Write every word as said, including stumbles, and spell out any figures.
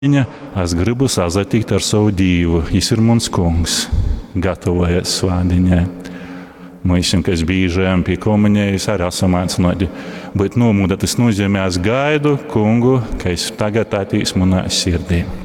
Viņa, es gribu sazatikt ar savu Dievu. Jis ir mans kungs, gatavojies svētdienai. Mēs, kas bīžējam pie komunijas, arī esam aicināti būt nomūdēti. Tas nozīmē, es gaidu kungu, ka es tagad atīs manā sirdī.